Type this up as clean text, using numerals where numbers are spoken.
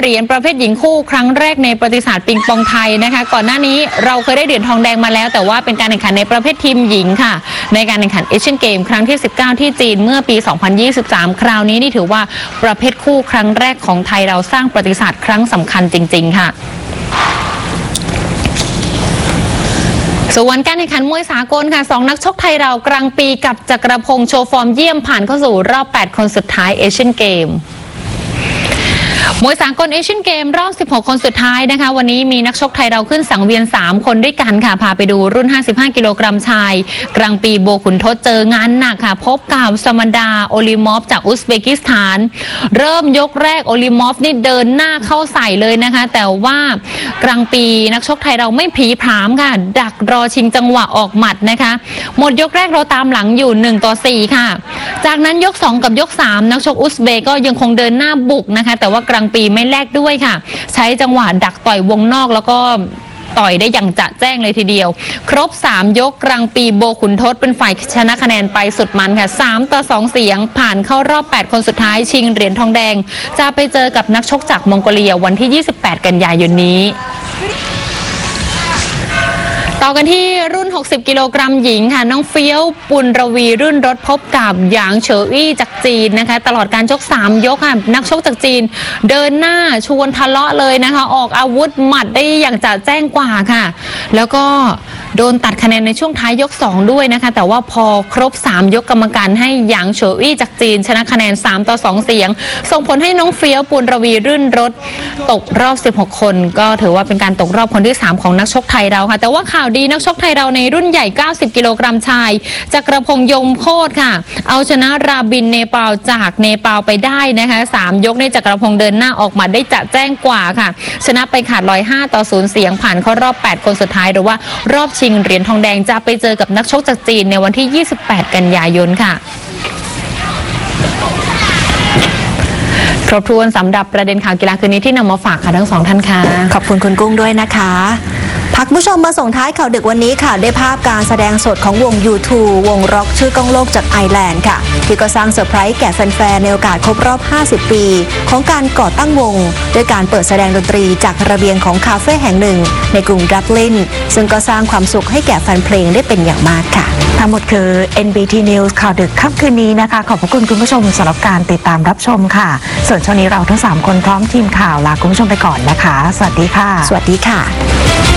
เหรียญประเภทหญิงคู่ครั้งแรกในประวัติศาสตร์ปิงปองไทยนะคะก่อนหน้านี้เราเคยได้เหรียญทองแดงมาแล้วแต่ว่าเป็นการแข่งขันในประเภททีมหญิงค่ะในการแข่งขันเอเชียนเกมครั้งที่19ที่จีนเมื่อปี2023คราวนี้นี่ถือว่าประเภทคู่ครั้งแรกของไทยเราสร้างประวัติศาสตร์ครั้งสำคัญจริงๆค่ะส่วนการแข่งขันมวยสากลค่ะ2นักชกไทยเรากลางปีกับจักรพงษ์โชว์ฟอร์มเยี่ยมผ่านเข้าสู่รอบ8คนสุดท้ายเอเชียนเกมมวยสากลเอเชียนเกมรอบ16คนสุดท้ายนะคะวันนี้มีนักชกไทยเราขึ้นสังเวียน3คนด้วยกันค่ะพาไปดูรุ่น55กิโลกรัมชายกลางปีโบขุนทศเจองานหนักค่ะพบกับสมันดาโอลิมอฟจากอุซเบกิสถานเริ่มยกแรกโอลิมอฟนี่เดินหน้าเข้าใส่เลยนะคะแต่ว่ากลางปีนักชกไทยเราไม่ผีผามค่ะดักรอชิงจังหวะออกหมัดนะคะหมดยกแรกเราตามหลังอยู่1-4ค่ะจากนั้นยก2กับยก3นักชกอุซเบกก็ยังคงเดินหน้าบุกนะคะแต่ว่ากลางปีไม่แลกด้วยค่ะใช้จังหวะดักต่อยวงนอกแล้วก็ต่อยได้อย่างจะแจ้งเลยทีเดียวครบ3ยกกลางปีโบขุนทศเป็นฝ่ายชนะคะแนนไปสุดมันค่ะ3-2เสียงผ่านเข้ารอบ8คนสุดท้ายชิงเหรียญทองแดงจะไปเจอกับนักชกจากมองโกเลียวันที่28กันยายนนี้ต่อกันที่รุ่น60กิโลกรัมหญิงค่ะน้องเฟี้ยวปุณรวีรุ่นรถพบกับหยางเฉออี้จากจีนนะคะตลอดการชก3ยกค่ะนักชกจากจีนเดินหน้าชวนทะเลาะเลยนะคะออกอาวุธหมัดได้อย่างจะแจ้งกว่าค่ะแล้วก็โดนตัดคะแนนในช่วงท้ายยก2ด้วยนะคะแต่ว่าพอครบ3ยกกรรมการให้หยางเฉออี้จากจีนชนะคะแนน3-2เสียงส่งผลให้น้องเฟี้ยวปุณรวีรุ่นรถตกรอบ16คนก็ถือว่าเป็นการตกรอบคนที่3ของนักชกไทยเราค่ะแต่ว่าข่าวดีนักชกไทยเราในรุ่นใหญ่90กิโลกรัมชายจักรพงษ์ยมโคตรค่ะเอาชนะราบินเนปาลจากเนปาลไปได้นะคะ3ยกในจักรพงษ์เดินหน้าออกมาได้จะแจ้งกว่าค่ะชนะไปขาด105-0เสียงผ่านเข้ารอบ8คนสุดท้ายหรือว่ารอบชิงเหรียญทองแดงจะไปเจอกับนักชกจากจีนในวันที่28กันยายนค่ะครบถ้วนสำหรับประเด็นข่าวกีฬาคืนนี้ที่นำมาฝากค่ะทั้ง2ท่านค่ะขอบคุณคุณกุ้งด้วยนะคะพักผู้ชมมาส่งท้ายข่าวดึกวันนี้ค่ะได้ภาพการแสดงสดของวง U2 วงร็อกชื่อก้องโลกจากไอร์แลนด์ค่ะที่ก็สร้างเซอร์ไพรส์แก่แฟนๆในโอกาสครบรอบ50ปีของการก่อตั้งวงด้วยการเปิดแสดงดนตรีจากระเบียงของคาเฟ่แห่งหนึ่งในกรุงดับลินซึ่งก็สร้างความสุขให้แก่แฟนเพลงได้เป็นอย่างมากค่ะทั้งหมดคือ NBT News ข่าวดึกค่ำคืนนี้นะคะขอบพระคุณคุณผู้ชมสำหรับการติดตามรับชมค่ะส่วนช่วงนี้เราทั้ง3คนพร้อมทีมข่าวลาคุณผู้ชมไปก่อนนะคะสวัสดีค่ะสวัสดีค่ะ